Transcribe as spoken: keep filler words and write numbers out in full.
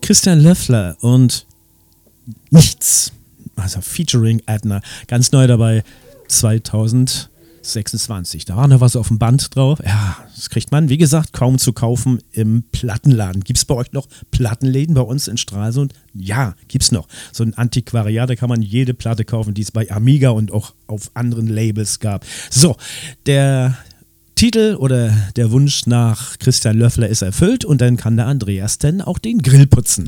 Christian Löffler und Nichts. Also featuring Adna. Ganz neu dabei zweitausendsechsundzwanzig. Da war noch was auf dem Band drauf. Ja, das kriegt man, wie gesagt, kaum zu kaufen im Plattenladen. Gibt es bei euch noch Plattenläden bei uns in Stralsund? Ja, gibt's noch. So ein Antiquariat, da kann man jede Platte kaufen, die es bei Amiga und auch auf anderen Labels gab. So, der Titel oder der Wunsch nach Christian Löffler ist erfüllt und dann kann der Andreas denn auch den Grill putzen.